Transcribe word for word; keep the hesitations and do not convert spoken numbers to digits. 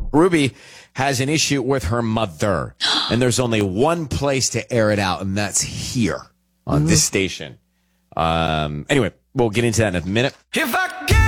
Ruby has an issue with her mother, and there's only one place to air it out, and that's here on mm-hmm. this station. Um, anyway, we'll get into that in a minute. If I get